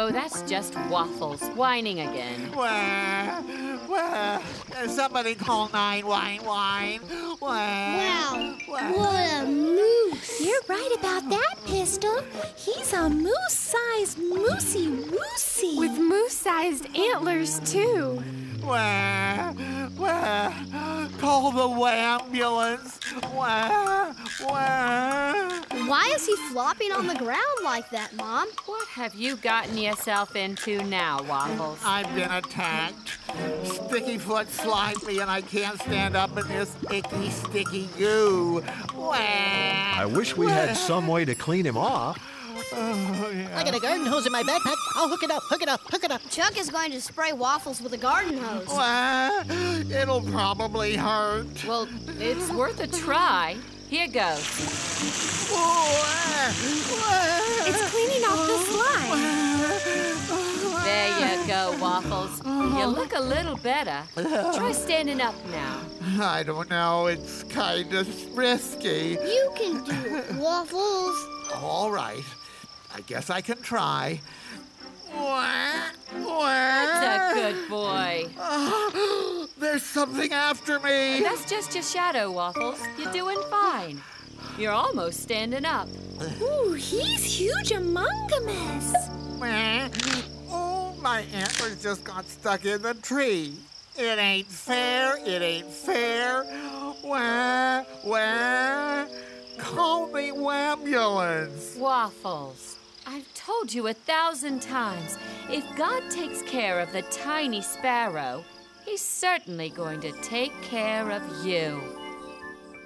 Oh, that's just Waffles whining again. Somebody call 911. Wow, what a moose. You're right about that, Pistol. He's a moose-sized moosey-woosey. With moose-sized antlers, too. Call the ambulance. Why is he flopping on the ground like that, Mom? What have you gotten yourself into now, Waffles? I've been attacked. Sticky Foot slimed me and I can't stand up in this icky, sticky goo. I wish we had some way to clean him off. Oh, yeah. I got a garden hose in my backpack. I'll hook it up. Chuck is going to spray Waffles with a garden hose. It'll probably hurt. Well, it's worth a try. Here goes. It's cleaning off the slime. There you go, Waffles. You look a little better. Try standing up now. I don't know. It's kind of risky. You can do it, Waffles. All right. I guess I can try. That's a good boy. There's something after me. That's just your shadow, Waffles. You're doing fine. You're almost standing up. Ooh, he's huge among-a-mess. Oh, my antlers just got stuck in the tree. It ain't fair. It ain't fair. Call the ambulance. Waffles, I've told you 1,000 times, if God takes care of the tiny sparrow, he's certainly going to take care of you.